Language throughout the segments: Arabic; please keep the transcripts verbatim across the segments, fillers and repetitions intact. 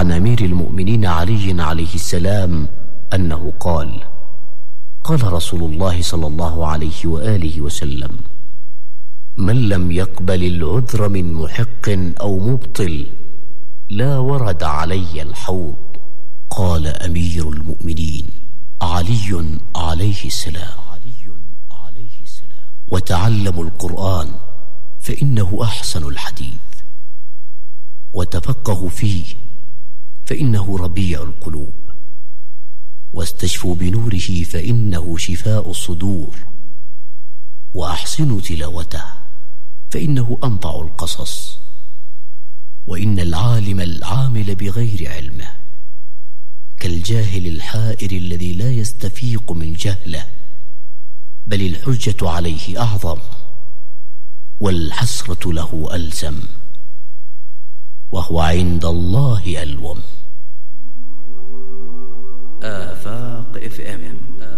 عن أمير المؤمنين علي عليه السلام أنه قال: قال رسول الله صلى الله عليه وآله وسلم: من لم يقبل العذر من محق أو مبطل لا ورد علي الحوض. قال أمير المؤمنين علي عليه السلام: وتعلموا القرآن فإنه أحسن الحديث، وتفقهوا فيه فإنه ربيع القلوب، واستشفوا بنوره فإنه شفاء الصدور، وأحسنوا تلاوته فإنه أمتع القصص. وإن العالم العامل بغير علمه كالجاهل الحائر الذي لا يستفيق من جهله، بل الحجة عليه أعظم والحسرة له ألزم، وهو عند الله ألوم. آفاق اف ام.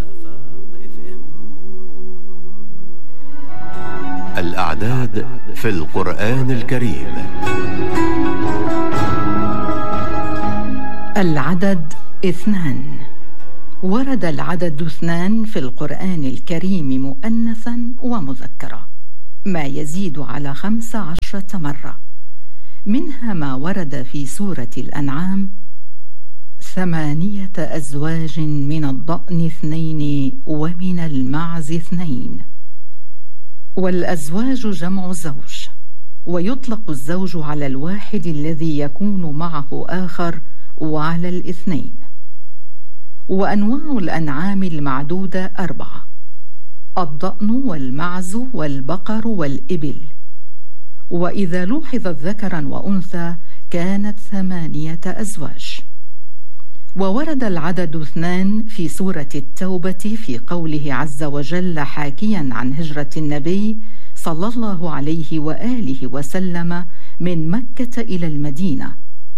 الأعداد في القرآن الكريم. العدد اثنان. ورد العدد اثنان في القرآن الكريم مؤنثا ومذكرا، ما يزيد على خمس عشرة مرة. منها ما ورد في سورة الأنعام: ثمانية أزواج من الضأن اثنين ومن المعز اثنين. والأزواج جمع زوج، ويطلق الزوج على الواحد الذي يكون معه آخر وعلى الاثنين. وأنواع الأنعام المعدودة أربعة: الضأن والمعز والبقر والإبل. وإذا لوحظت ذكرا وأنثى كانت ثمانية أزواج. وورد العدد اثنان في سورة التوبة في قوله عز وجل حاكيا عن هجرة النبي صلى الله عليه وآله وسلم من مكة إلى المدينة: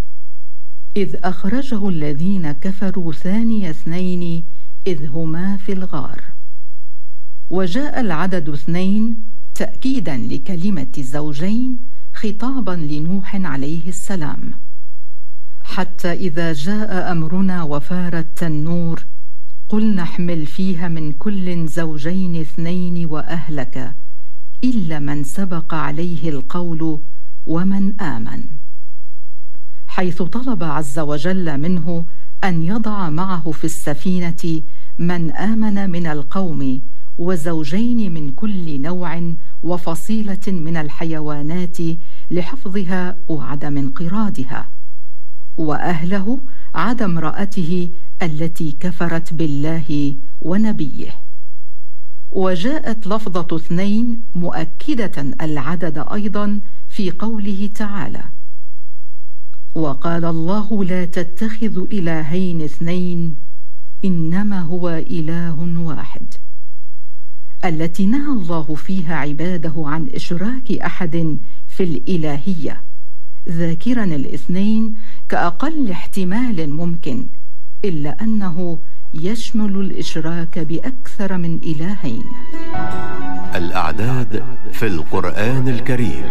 إذ أخرجه الذين كفروا ثاني اثنين إذ هما في الغار. وجاء العدد اثنين تأكيدا لكلمة زوجين خطابا لنوح عليه السلام: حتى إذا جاء أمرنا وفار التنور قلنا احمل فيها من كل زوجين اثنين وأهلك إلا من سبق عليه القول ومن آمن، حيث طلب عز وجل منه أن يضع معه في السفينة من آمن من القوم وزوجين من كل نوع وفصيلة من الحيوانات لحفظها وعدم انقراضها، وأهله عدا امرأته التي كفرت بالله ونبيه. وجاءت لفظة اثنين مؤكدة العدد أيضا في قوله تعالى: وقال الله لا تتخذوا إلهين اثنين إنما هو إله واحد، التي نهى الله فيها عباده عن إشراك أحد في الإلهية، ذاكرا الاثنين كأقل احتمال ممكن، إلا أنه يشمل الإشراك بأكثر من إلهين. الأعداد في القرآن الكريم.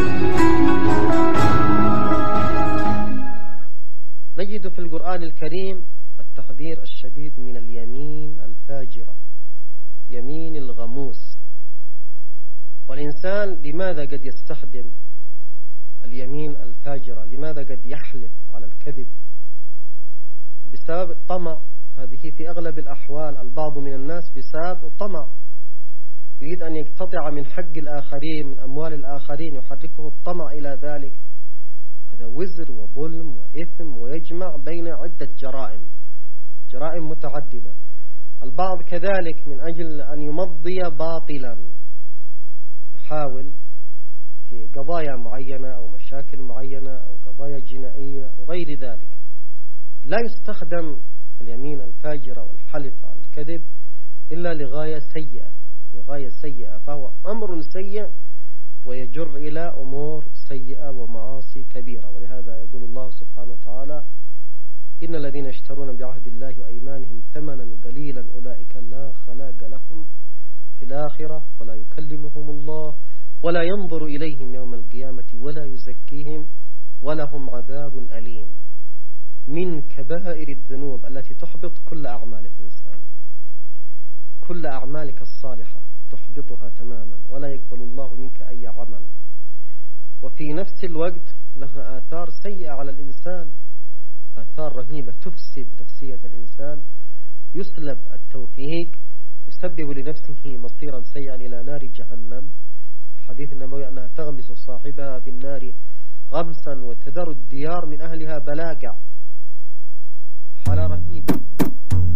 نجد في القرآن الكريم التحذير الشديد من اليمين الفاجرة، يمين الغموس. والإنسان لماذا قد يستخدم اليمين الفاجرة؟ لماذا قد يحلف على الكذب؟ بسبب الطمع. هذه في أغلب الأحوال البعض من الناس بسبب الطمع، يريد أن يقتطع من حق الآخرين، من أموال الآخرين، يحركه الطمع إلى ذلك. هذا وزر وظلم وإثم، ويجمع بين عدة جرائم جرائم متعددة. البعض كذلك من أجل أن يمضي باطلا يحاول في قضايا معينة أو مشاكل معينة أو قضايا جنائية وغير ذلك. لا يستخدم اليمين الفاجرة والحلف على الكذب إلا لغاية سيئة لغاية سيئة فهو أمر سيء ويجر إلى أمور سيئة ومعاصي كبيرة. ولهذا يقول الله سبحانه وتعالى: إن الذين يشترون بعهد الله وأيمانهم ثمنا قليلا أولئك لا خلاق لهم في الآخرة ولا يكلمهم الله ولا ينظر إليهم يوم القيامة ولا يزكيهم ولهم عذاب أليم. من كبائر الذنوب التي تحبط كل أعمال الإنسان. كل أعمالك الصالحة تحبطها تماما ولا يقبل الله منك أي عمل، وفي نفس الوقت لها آثار سيئة على الإنسان، آثار رهيبة تفسد نفسية الإنسان، يسلب التوفيق، يسبب لنفسه مصيرا سيئا إلى نار جهنم. الحديث النبوي أنها تغمس صاحبها في النار غمسا وتذر الديار من أهلها بلاقع.